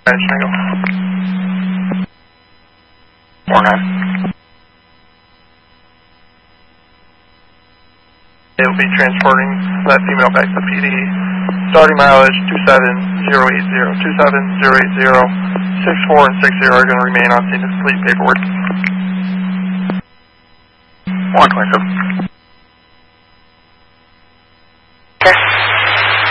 Triangle. 49. It will be transporting that female back to PD. Starting mileage 27080. 27080. 64 and 60 are going to remain on scene to complete paperwork. 127.